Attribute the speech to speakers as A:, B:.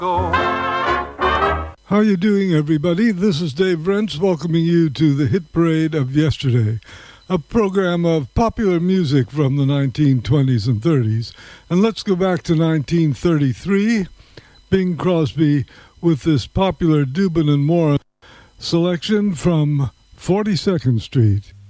A: How you doing, everybody? This is Dave Rentz welcoming you to the Hit Parade of Yesterday, a program of popular music from the 1920s and 30s. And let's go back to 1933. Bing Crosby with this popular Dubin and Moore selection from 42nd Street.